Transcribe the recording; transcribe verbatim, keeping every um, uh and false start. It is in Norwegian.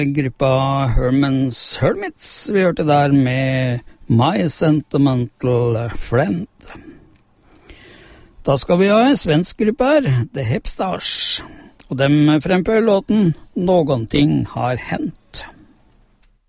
Gruppa Herman's Hermits, vi hørte der med My Sentimental Friend. Da skal vi ha en svensk gruppe her, The Hepstars, og dem fremfører låten Någonting har hänt.